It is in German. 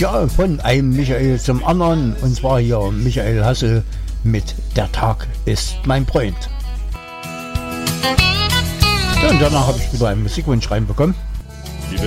Ja, von einem Michael zum anderen, und zwar hier Michael Hassel mit Der Tag ist mein Freund. Ja, und danach habe ich wieder einen Musikwunsch reinbekommen.